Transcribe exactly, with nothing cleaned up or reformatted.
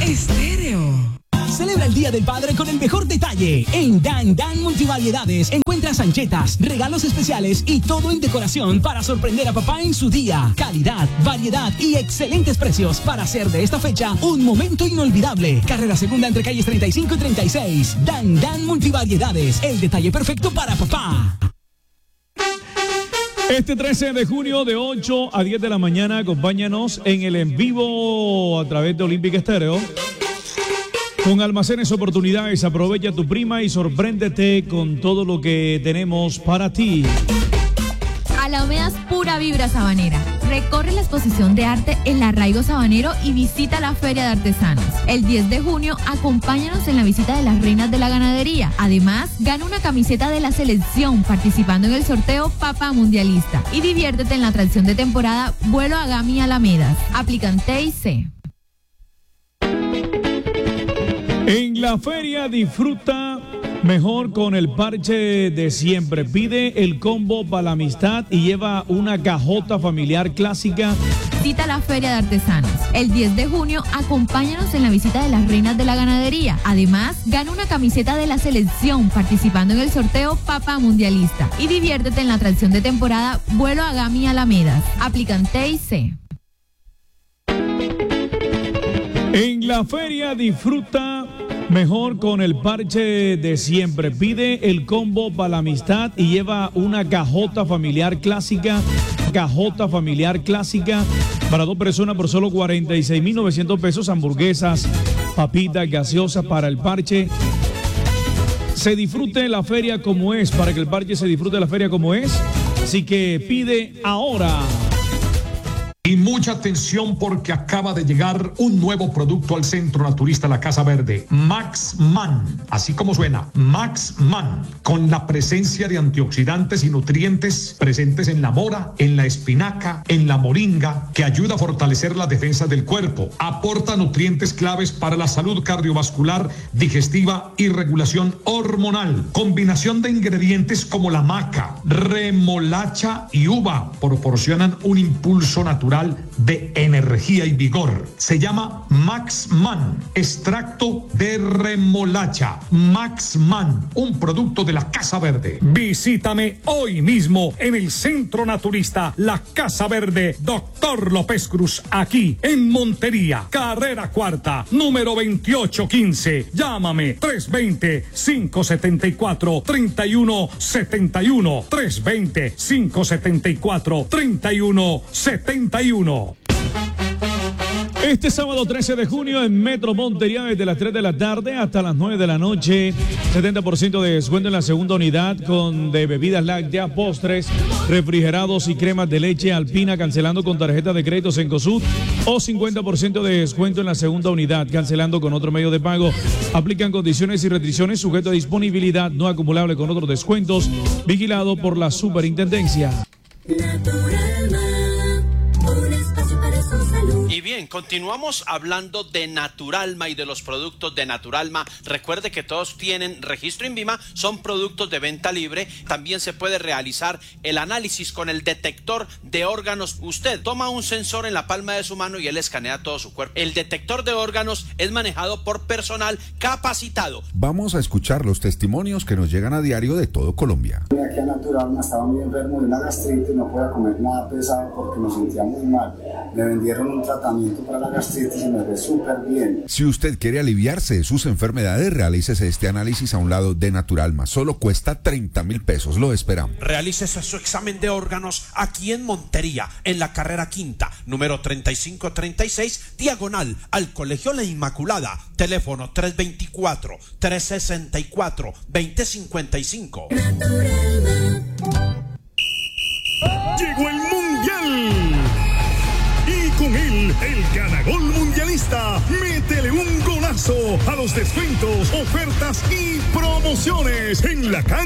Estéreo. Celebra el Día del Padre con el mejor detalle. En Dan Dan Multivariedades encuentras anchetas, regalos especiales y todo en decoración para sorprender a papá en su día. Calidad, variedad y excelentes precios para hacer de esta fecha un momento inolvidable. Carrera Segunda entre calles treinta y cinco y treinta y seis. Dan Dan Multivariedades, el detalle perfecto para papá. Este trece de junio de ocho a diez de la mañana, acompáñanos en el en vivo a través de Olímpica Estéreo. Con Almacenes Oportunidades, aprovecha tu prima y sorpréndete con todo lo que tenemos para ti. Alamedas Pura Vibra Sabanera. Recorre la exposición de arte El Arraigo Sabanero y visita la Feria de Artesanos. El diez de junio, acompáñanos en la visita de las reinas de la ganadería. Además, gana una camiseta de la selección participando en el sorteo Papá Mundialista. Y diviértete en la atracción de temporada Vuelo a Gami Alamedas. Aplican T y C. En la feria disfruta mejor con el parche de siempre. Pide el combo para la amistad y lleva una cajota familiar clásica. Visita la Feria de Artesanos. El diez de junio, acompáñanos en la visita de las reinas de la ganadería. Además, gana una camiseta de la selección participando en el sorteo Papá Mundialista. Y diviértete en la atracción de temporada Vuelo a Gami Alamedas. Aplican T y C. En la feria disfruta mejor con el parche de siempre. Pide el combo para la amistad y lleva una cajota familiar clásica. Cajota familiar clásica para dos personas por solo cuarenta y seis mil novecientos pesos. Hamburguesas, papitas, gaseosas para el parche. Se disfrute la feria como es, para que el parche se disfrute la feria como es. Así que pide ahora. Y mucha atención porque acaba de llegar un nuevo producto al Centro Naturista La Casa Verde, Max Man, así como suena, Max Man, con la presencia de antioxidantes y nutrientes presentes en la mora, en la espinaca, en la moringa, que ayuda a fortalecer la defensa del cuerpo, aporta nutrientes claves para la salud cardiovascular, digestiva y regulación hormonal, combinación de ingredientes como la maca, remolacha y uva proporcionan un impulso natural de energía y vigor. Se llama Max Man, extracto de remolacha. Max Man, un producto de la Casa Verde. Visítame hoy mismo en el Centro Naturista La Casa Verde, Doctor López Cruz, aquí en Montería, carrera cuarta, número veintiocho quince. Llámame tres dos cero, cinco siete cuatro, tres uno siete uno, tres dos cero, cinco siete cuatro, tres uno siete uno. Este sábado trece de junio en Metro Montería, desde las tres de la tarde hasta las nueve de la noche, setenta por ciento de descuento en la segunda unidad con de bebidas lácteas, postres, refrigerados y cremas de leche Alpina, cancelando con tarjeta de crédito Cencosud, o cincuenta por ciento de descuento en la segunda unidad, cancelando con otro medio de pago. Aplican condiciones y restricciones, sujeto a disponibilidad, no acumulable con otros descuentos, vigilado por la Superintendencia. Y bien, continuamos hablando de Naturalma y de los productos de Naturalma. Recuerde que todos tienen registro INVIMA, son productos de venta libre. También se puede realizar el análisis con el detector de órganos. Usted toma un sensor en la palma de su mano y él escanea todo su cuerpo. El detector de órganos es manejado por personal capacitado. Vamos a escuchar los testimonios que nos llegan a diario de todo Colombia. Aquí a Naturalma estaba muy enfermo de una gastritis, no podía comer nada pesado porque me sentía muy mal. Me vendieron un tratamiento para la gastritis y me ve súper bien. Si usted quiere aliviarse de sus enfermedades, realícese este análisis a un lado de Naturalma. Solo cuesta treinta mil pesos. Lo esperamos. Realícese su examen de órganos aquí en Montería, en la carrera quinta, número treinta y cinco treinta y seis, diagonal al Colegio La Inmaculada. Teléfono tres dos cuatro, tres seis cuatro, dos cero cinco cinco. Llegó el Mundial. Y con él, el ganagol mundialista. Métele un golazo a los descuentos, ofertas y promociones en la cancha.